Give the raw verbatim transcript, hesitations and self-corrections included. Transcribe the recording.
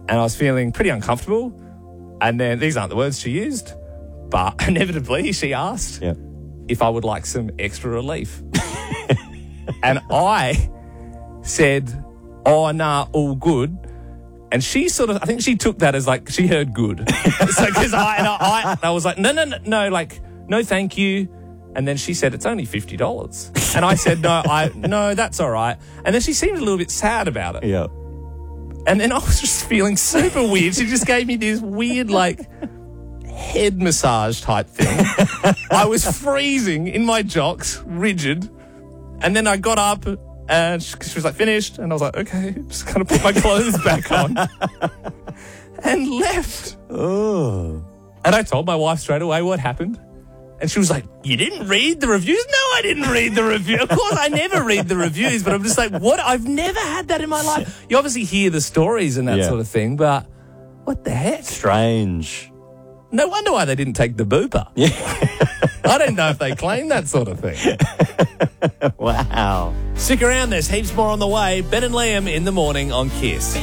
and I was feeling pretty uncomfortable. And then, these aren't the words she used, but inevitably she asked Yep. if I would like some extra relief. And I said, oh, nah, all good. And she sort of, I think she took that as like, she heard good. So, because I, and I, I, I was like, no, no, no, no, like, no, thank you. And then she said, it's only fifty dollars. And I said, no, I, no, that's all right. And then she seemed a little bit sad about it. Yeah. And then I was just feeling super weird. She just gave me this weird, like, head massage type thing. I was freezing in my jocks, rigid. And then I got up and she, she was like, finished. And I was like, okay, just kind of put my clothes back on and left. Oh. And I told my wife straight away what happened. And she was like, you didn't read the reviews? No, I didn't read the review. Of course, I never read the reviews, but I'm just like, what? I've never had that in my life. You obviously hear the stories and that Yeah. sort of thing, but what the heck? Strange. No wonder why they didn't take the booper. Yeah. I don't know if they claim that sort of thing. Wow. Stick around, there's heaps more on the way. Ben and Liam in the morning on Kiss.